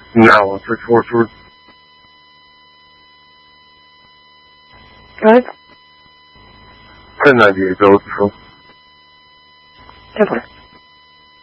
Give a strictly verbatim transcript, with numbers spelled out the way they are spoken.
Now on six four three. Go ahead. ten ninety-eight, Village Patrol. ten four.